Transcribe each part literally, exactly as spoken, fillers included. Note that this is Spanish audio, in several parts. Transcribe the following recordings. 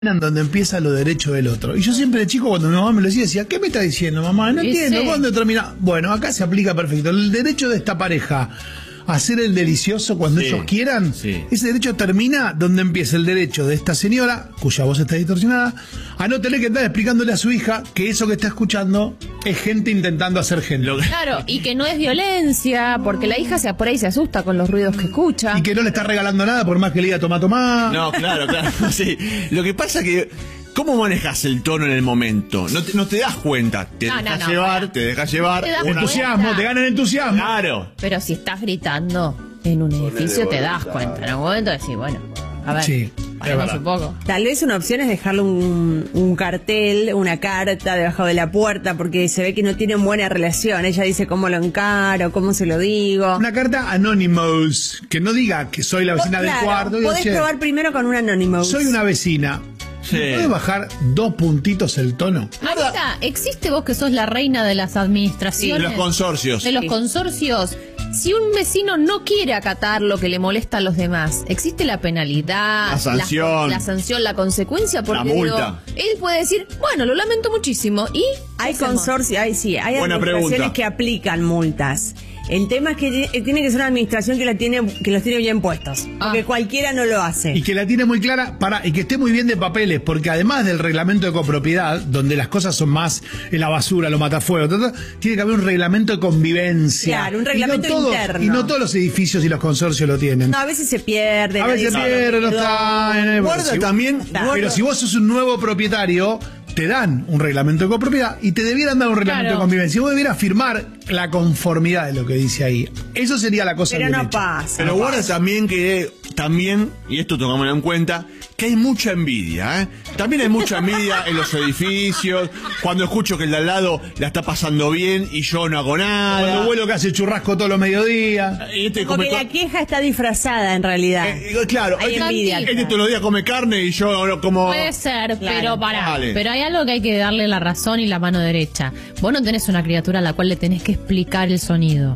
donde empieza lo derecho del otro. Y yo siempre de chico, cuando mi mamá me lo decía, decía, ¿qué me está diciendo, mamá? No entiendo, ¿cuándo termina? Bueno, acá se aplica perfecto. El derecho de esta pareja a hacer el delicioso cuando sí, ellos quieran, sí. Ese derecho termina donde empieza el derecho de esta señora, cuya voz está distorsionada, a no tener que estar explicándole a su hija que eso que está escuchando es gente intentando hacer gente. Claro, y que no es violencia, porque la hija se por ahí se asusta con los ruidos que escucha. Y que no le está regalando nada por más que le diga tomá, tomá. No, claro, claro. Sí. Lo que pasa que, ¿cómo manejas el tono en el momento? No te, no te das cuenta. Te no, dejas no, no, llevar, no. te dejas llevar. Te entusiasmo, cuenta. Te gana el entusiasmo. Claro. Pero si estás gritando en un edificio te das cuenta. En algún momento decís, bueno, a ver. Sí. Un poco. Tal vez una opción es dejarle un, un cartel, una carta debajo de la puerta, porque se ve que no tienen buena relación. Ella dice cómo lo encaro, cómo se lo digo. Una carta Anonymous, que no diga que soy la vecina claro, del cuarto. Podés che, probar primero con un Anonymous. Soy una vecina. Sí. ¿Puedes bajar dos puntitos el tono? Marita, ¿existe vos que sos la reina de las administraciones? Sí, de los consorcios. De los sí. consorcios. Si un vecino no quiere acatar lo que le molesta a los demás, ¿existe la penalidad? La sanción. La, la sanción, la consecuencia. Porque la multa. Digo, él puede decir, bueno, lo lamento muchísimo. Y hay consorcios, hay, sí, hay Buena administraciones pregunta. que aplican multas. El tema es que tiene que ser una administración que la tiene, que los tiene bien puestos. Porque ah. cualquiera no lo hace. Y que la tiene muy clara para, y que esté muy bien de papeles, porque además del reglamento de copropiedad, donde las cosas son más en la basura, lo matafuego, todo, tiene que haber un reglamento de convivencia. Claro, un reglamento y no todos, interno. Y no todos los edificios y los consorcios lo tienen. No, a veces se pierde. A veces se pierde, no está. En el, guarda si también. Vos, Guarda. Pero si vos sos un nuevo propietario, te dan un reglamento de copropiedad y te debieran dar un reglamento claro. de convivencia. Vos debieras firmar la conformidad de lo que dice ahí. Eso sería la cosa. Pero bien no hecha. pasa. Pero no guarda pasa. también que, también, y esto tomámoslo en cuenta, que hay mucha envidia, ¿eh? También hay mucha envidia en los edificios, cuando escucho que el de al lado la está pasando bien y yo no hago nada. Cuando abuelo que hace churrasco todos los mediodías. Este Porque come la queja está disfrazada en realidad. Eh, claro, hay este, envidia. este todos los días come carne y yo no como... Puede ser, claro. pero pará. Vale. Pero hay algo que hay que darle la razón y la mano derecha. Vos no tenés una criatura a la cual le tenés que explicar el sonido.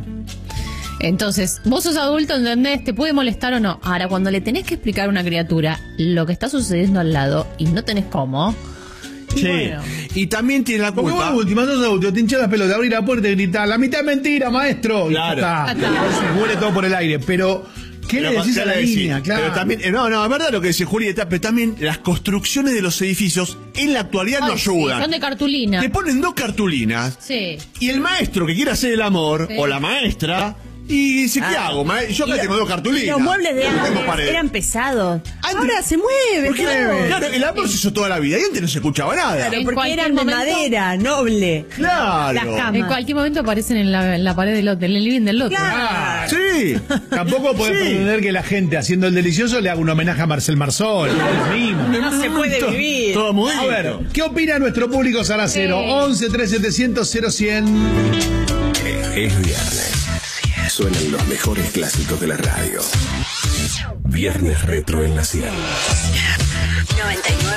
Entonces, vos sos adulto, ¿entendés? ¿Te puede molestar o no? Ahora, cuando le tenés que explicar a una criatura lo que está sucediendo al lado y no tenés cómo... Sí. Bueno. Y también tiene la culpa. Porque vos, última, sos adulto, te hinchas las pelotas, abrir la puerta y gritar, la mitad es mentira, maestro. Claro. Y está. Se huele todo por el aire, pero... ¿Qué pero le decís a la decir, línea? Claro. Pero también, no, no, es verdad lo que dice Julieta, pero también las construcciones de los edificios en la actualidad Ay, no ayudan. Sí, son de cartulina. Te ponen dos cartulinas. Sí. Y el maestro que quiere hacer el amor, sí. o la maestra, y dice, ¿qué ah. hago? Yo acá tengo dos cartulinas. Los muebles de no antes eran pesados. Antes, ahora se mueve. Porque mueve. Claro, el amor se hizo toda la vida y antes no se escuchaba nada. Claro, porque eran de momento, madera, noble. Claro. Las camas. En cualquier momento aparecen en la, en la pared del hotel, en el living del otro. Claro. Ah, sí. Tampoco podés sí. pretender que la gente haciendo el delicioso le haga un homenaje a Marcel Marzol. Es mismo. No, no se puede vivir. Todo muy A ver, ¿qué opina nuestro público saraceno? Sí. once, tres, setecientos, cero, cien. Es viernes. Suenan los mejores clásicos de la radio. Viernes retro en la Cielo. noventa y nueve.